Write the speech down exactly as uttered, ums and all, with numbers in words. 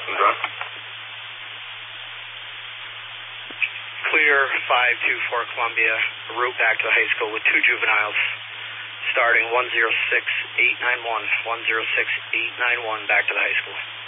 Listen, John. Clear five two four Columbia, route back to the high school with two juveniles, starting one zero six eight nine one, one zero six eight nine one back to the high school.